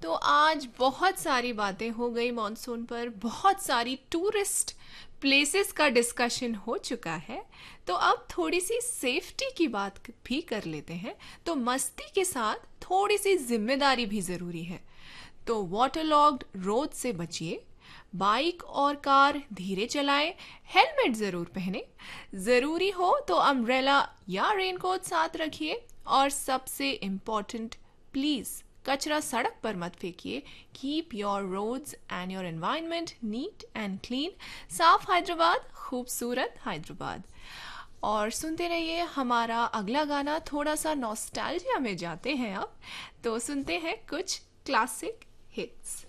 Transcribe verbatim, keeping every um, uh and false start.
तो आज बहुत सारी बातें हो गई मॉनसून पर, बहुत सारी टूरिस्ट प्लेसेस का डिस्कशन हो चुका है। तो अब थोड़ी सी सेफ्टी की बात भी कर लेते हैं। तो मस्ती के साथ थोड़ी सी जिम्मेदारी भी ज़रूरी है। तो वाटरलॉग्ड रोड से बचिए, बाइक और कार धीरे चलाएं, हेलमेट ज़रूर पहने, ज़रूरी हो तो अम्ब्रेला या रेनकोट साथ रखिए, और सबसे इम्पॉर्टेंट, प्लीज़ कचरा सड़क पर मत फेंकिए। Keep your roads and your environment neat and clean. साफ हैदराबाद, खूबसूरत हैदराबाद। और सुनते रहिए हमारा अगला गाना। थोड़ा सा नॉस्टैल्जिया में जाते हैं अब, तो सुनते हैं कुछ क्लासिक हिट्स।